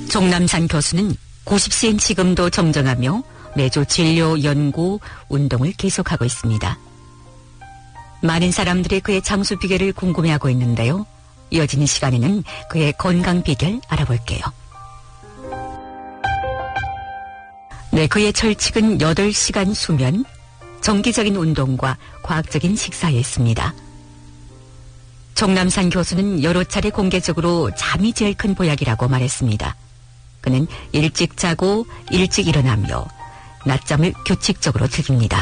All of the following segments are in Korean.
종남산 교수는 90세인 지금도 정정하며 매주 진료, 연구, 운동을 계속하고 있습니다. 많은 사람들이 그의 장수 비결을 궁금해하고 있는데요. 이어지는 시간에는 그의 건강 비결 알아볼게요. 네, 그의 철칙은 8시간 수면, 정기적인 운동과 과학적인 식사에 있습니다. 종남산 교수는 여러 차례 공개적으로 잠이 제일 큰 보약이라고 말했습니다. 그는 일찍 자고 일찍 일어나며 낮잠을 규칙적으로 즐깁니다.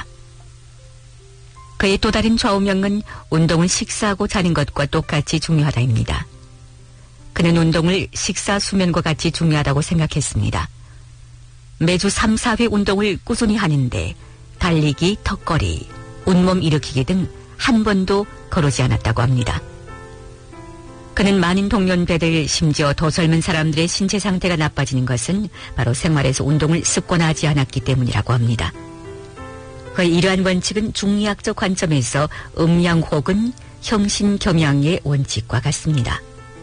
그의 또 다른 좌우명은 운동은 식사하고 자는 것과 똑같이 중요하다입니다. 그는 운동을 식사, 수면과 같이 중요하다고 생각했습니다. 매주 3, 4회 운동을 꾸준히 하는데 달리기, 턱걸이, 온몸 일으키기 등 한 번도 거르지 않았다고 합니다. 그는 많은 동년배들, 심지어 더 젊은 사람들의 신체 상태가 나빠지는 것은 바로 생활에서 운동을 습관화하지 않았기 때문이라고 합니다. 그의 이러한 원칙은 중의학적 관점에서 음양 혹은 형신겸양의 원칙과 같습니다.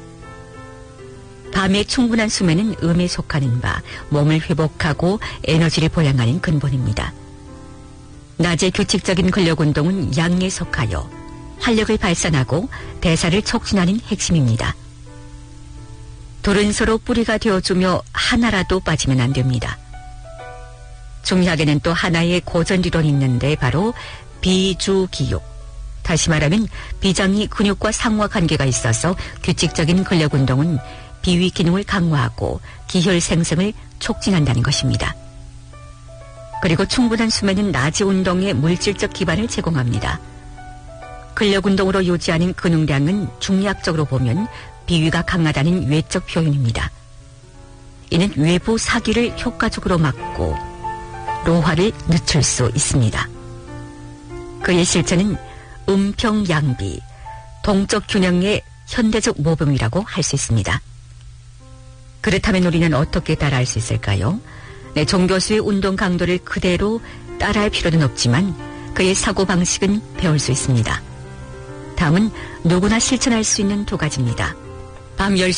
밤에 충분한 수면은 음에 속하는 바, 몸을 회복하고 에너지를 보양하는 근본입니다. 낮에 규칙적인 근력운동은 양에 속하여 활력을 발산하고 대사를 촉진하는 핵심입니다. 돌은 서로 뿌리가 되어주며 하나라도 빠지면 안 됩니다. 중의학에는 또 하나의 고전리론이 있는데 바로 비주기육. 다시 말하면 비장이 근육과 상호와 관계가 있어서 규칙적인 근력운동은 비위 기능을 강화하고 기혈 생성을 촉진한다는 것입니다. 그리고 충분한 수면은 낮의 운동에 물질적 기반을 제공합니다. 근력운동으로 유지하는 근육량은 중의학적으로 보면 비위가 강하다는 외적 표현입니다. 이는 외부 사기를 효과적으로 막고 노화를 늦출 수 있습니다. 그의 실천은 음평양비, 동적 균형의 현대적 모범이라고 할 수 있습니다. 그렇다면 우리는 어떻게 따라할 수 있을까요? 네, 종 교수의 운동 강도를 그대로 따라할 필요는 없지만 그의 사고방식은 배울 수 있습니다. 다음은 누구나 실천할 수 있는 2가지입니다. 밤 10시